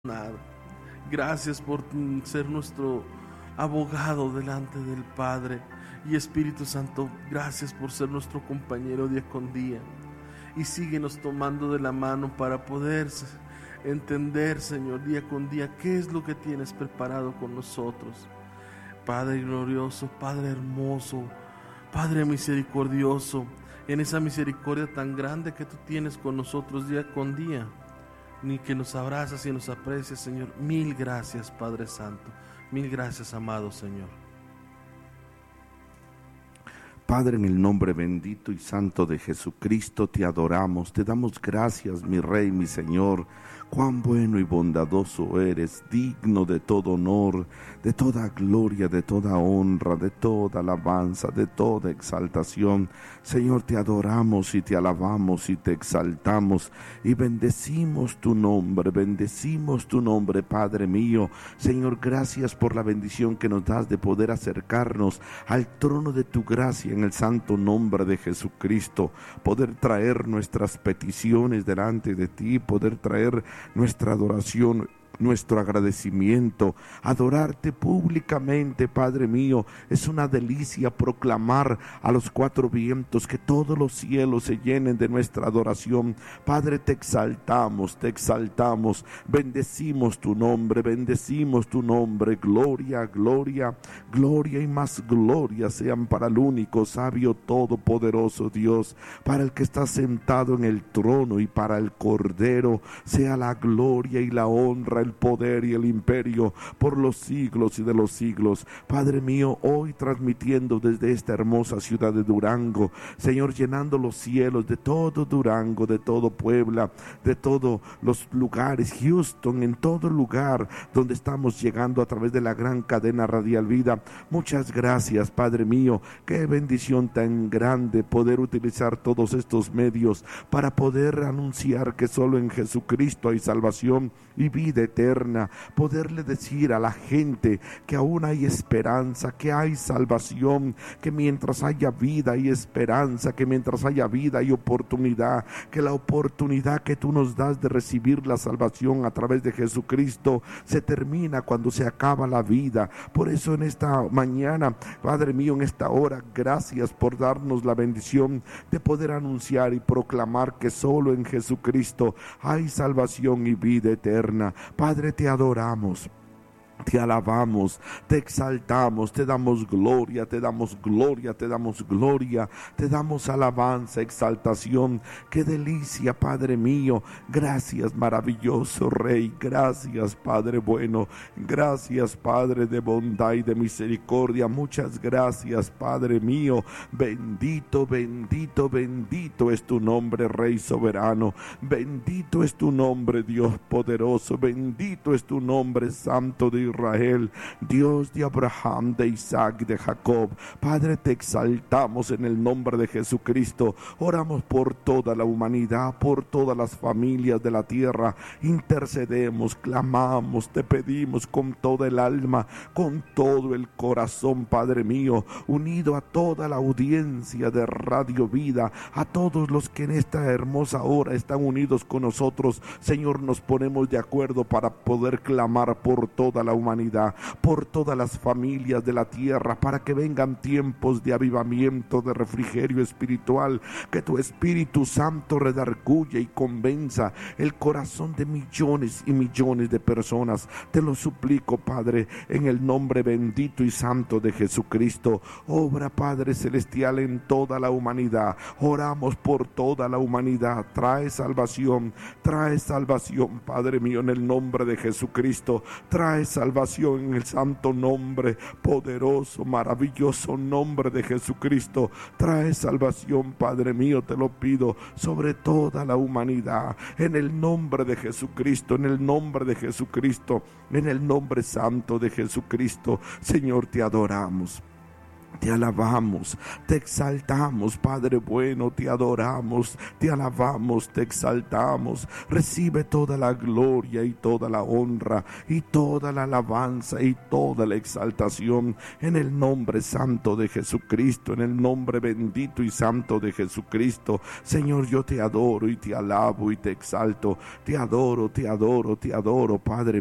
Gracias por ser nuestro abogado delante del Padre. Y Espíritu Santo, gracias por ser nuestro compañero día con día. Y síguenos tomando de la mano para poder entender, Señor, día con día qué es lo que tienes preparado con nosotros. Padre glorioso, Padre hermoso, Padre misericordioso, en esa misericordia tan grande que tú tienes con nosotros día con día, ni que nos abrazas y nos aprecias, Señor. Mil gracias, Padre Santo. Mil gracias, amado Señor. Padre, en el nombre bendito y santo de Jesucristo, te adoramos, te damos gracias, mi Rey, mi Señor. Cuán bueno y bondadoso eres, digno de todo honor, de toda gloria, de toda honra, de toda alabanza, de toda exaltación. Señor, te adoramos y te alabamos y te exaltamos y bendecimos tu nombre, Padre mío. Señor, gracias por la bendición que nos das de poder acercarnos al trono de tu gracia en el santo nombre de Jesucristo, poder traer nuestras peticiones delante de ti, poder traer nuestra adoración, nuestro agradecimiento, adorarte públicamente, Padre mío. Es una delicia proclamar a los cuatro vientos que todos los cielos se llenen de nuestra adoración. Padre, te exaltamos, bendecimos tu nombre, gloria, gloria, gloria y más gloria sean para el único, sabio, todopoderoso Dios, para el que está sentado en el trono y para el Cordero, sea la gloria y la honra, el poder y el imperio por los siglos y de los siglos. Padre mío, hoy transmitiendo desde esta hermosa ciudad de Durango, Señor, llenando los cielos de todo Durango, de todo Puebla, de todos los lugares, Houston, en todo lugar donde estamos llegando a través de la gran cadena Radial Vida. Muchas gracias, Padre mío. Qué bendición tan grande poder utilizar todos estos medios para poder anunciar que solo en Jesucristo hay salvación y vida eterna, poderle decir a la gente que aún hay esperanza, que hay salvación, que mientras haya vida hay esperanza, que mientras haya vida hay oportunidad, que la oportunidad que tú nos das de recibir la salvación a través de Jesucristo se termina cuando se acaba la vida. Por eso en esta mañana, Padre mío, en esta hora, gracias por darnos la bendición de poder anunciar y proclamar que solo en Jesucristo hay salvación y vida eterna. Padre, te adoramos, te alabamos, te exaltamos, te damos gloria, te damos gloria, te damos gloria, te damos alabanza, exaltación. Qué delicia, Padre mío. Gracias, maravilloso Rey. Gracias, Padre bueno. Gracias, Padre de bondad y de misericordia. Muchas gracias, Padre mío. Bendito, bendito, bendito es tu nombre, Rey soberano. Bendito es tu nombre, Dios poderoso. Bendito es tu nombre, Santo de Israel, Dios de Abraham, de Isaac, de Jacob. Padre, te exaltamos en el nombre de Jesucristo. Oramos por toda la humanidad, por todas las familias de la tierra. Intercedemos, clamamos, te pedimos con toda el alma, con todo el corazón, Padre mío, unido a toda la audiencia de Radio Vida, a todos los que en esta hermosa hora están unidos con nosotros. Señor, nos ponemos de acuerdo para poder clamar por toda la humanidad, por todas las familias de la tierra, para que vengan tiempos de avivamiento, de refrigerio espiritual, que tu Espíritu Santo redarguya y convenza el corazón de millones y millones de personas. Te lo suplico, Padre, en el nombre bendito y santo de Jesucristo. Obra, Padre celestial, en toda la humanidad. Oramos por toda la humanidad. Trae salvación, Padre mío, en el nombre de Jesucristo. Trae salvación en el santo nombre, poderoso, maravilloso nombre de Jesucristo. Trae salvación, Padre mío, te lo pido, sobre toda la humanidad, en el nombre de Jesucristo, en el nombre de Jesucristo, en el nombre santo de Jesucristo. Señor, te adoramos. Te alabamos, te exaltamos, Padre bueno, te adoramos, te alabamos, te exaltamos. Recibe toda la gloria y toda la honra y toda la alabanza y toda la exaltación en el nombre santo de Jesucristo, en el nombre bendito y santo de Jesucristo. Señor, yo te adoro y te alabo y te exalto. Te adoro, Padre